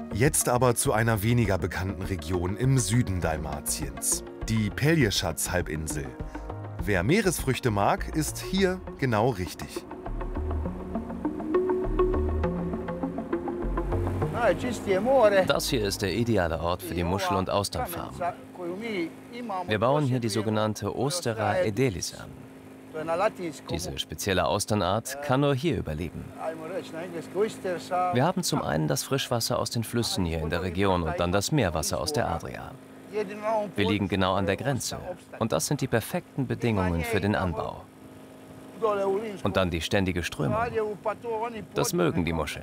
Jetzt aber zu einer weniger bekannten Region im Süden Dalmatiens, die Pelješac-Halbinsel. Wer Meeresfrüchte mag, ist hier genau richtig. Das hier ist der ideale Ort für die Muschel- und Austernfarm. Wir bauen hier die sogenannte Ostera edelis an. Diese spezielle Austernart kann nur hier überleben. Wir haben zum einen das Frischwasser aus den Flüssen hier in der Region und dann das Meerwasser aus der Adria. Wir liegen genau an der Grenze und das sind die perfekten Bedingungen für den Anbau. Und dann die ständige Strömung. Das mögen die Muscheln.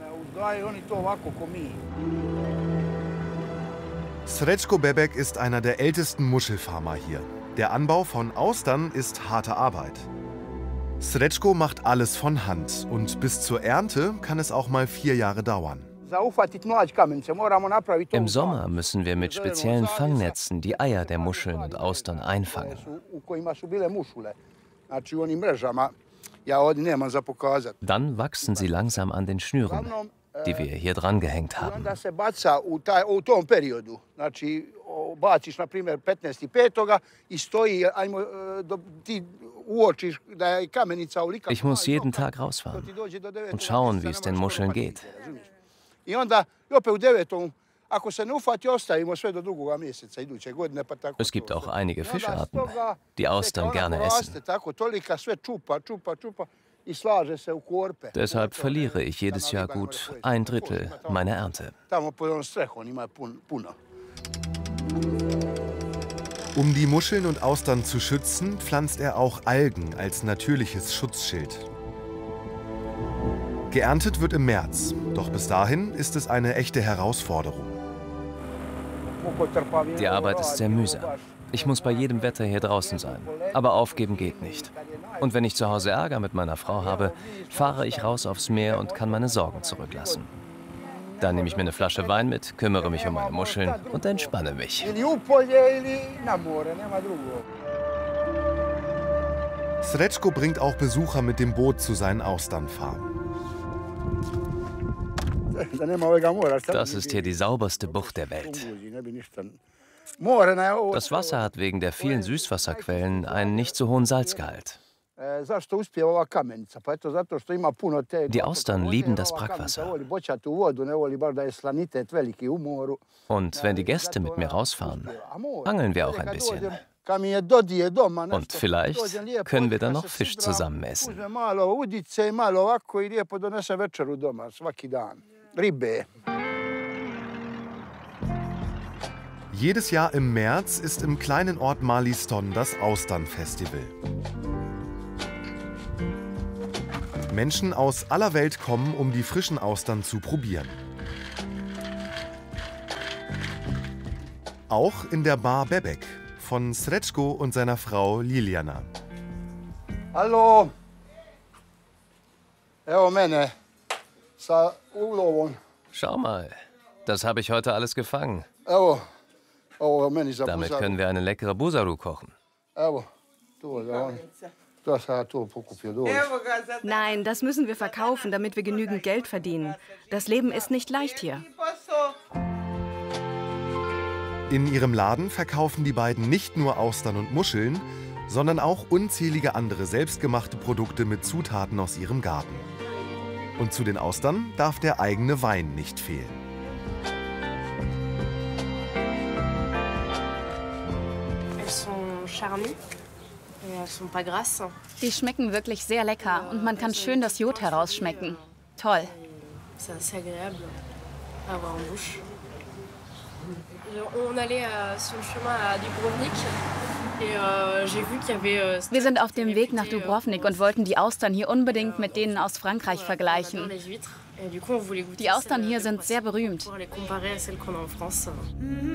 Srećko Bebek ist einer der ältesten Muschelfarmer hier. Der Anbau von Austern ist harte Arbeit. Srećko macht alles von Hand und bis zur Ernte kann es auch mal 4 Jahre dauern. Im Sommer müssen wir mit speziellen Fangnetzen die Eier der Muscheln und Austern einfangen. Dann wachsen sie langsam an den Schnüren, die wir hier dran gehängt haben. Ich muss jeden Tag rausfahren und schauen, wie es den Muscheln geht. Es gibt auch einige Fischarten, die Austern gerne essen. Deshalb verliere ich jedes Jahr gut 1/3 meiner Ernte. Um die Muscheln und Austern zu schützen, pflanzt er auch Algen als natürliches Schutzschild. Geerntet wird im März, doch bis dahin ist es eine echte Herausforderung. Die Arbeit ist sehr mühsam. Ich muss bei jedem Wetter hier draußen sein, aber aufgeben geht nicht. Und wenn ich zu Hause Ärger mit meiner Frau habe, fahre ich raus aufs Meer und kann meine Sorgen zurücklassen. Dann nehme ich mir eine Flasche Wein mit, kümmere mich um meine Muscheln und entspanne mich. Srećko bringt auch Besucher mit dem Boot zu seinen Austernfarmen. Das ist hier die sauberste Bucht der Welt. Das Wasser hat wegen der vielen Süßwasserquellen einen nicht so hohen Salzgehalt. Die Austern lieben das Brackwasser. Und wenn die Gäste mit mir rausfahren, angeln wir auch ein bisschen. Und vielleicht können wir dann noch Fisch zusammen essen. Jedes Jahr im März ist im kleinen Ort Maliston das Austernfestival. Menschen aus aller Welt kommen, um die frischen Austern zu probieren. Auch in der Bar Bebek von Srećko und seiner Frau Liliana. Hallo. Evo mene sa ulovom. Schau mal, das habe ich heute alles gefangen. Evo. Damit können wir eine leckere Buzaru kochen. Nein, das müssen wir verkaufen, damit wir genügend Geld verdienen. Das Leben ist nicht leicht hier. In ihrem Laden verkaufen die beiden nicht nur Austern und Muscheln, sondern auch unzählige andere selbstgemachte Produkte mit Zutaten aus ihrem Garten. Und zu den Austern darf der eigene Wein nicht fehlen. Die schmecken wirklich sehr lecker und man kann schön das Jod herausschmecken. Toll. Wir sind auf dem Weg nach Dubrovnik und wollten die Austern hier unbedingt mit denen aus Frankreich vergleichen. Die Austern hier sind sehr berühmt.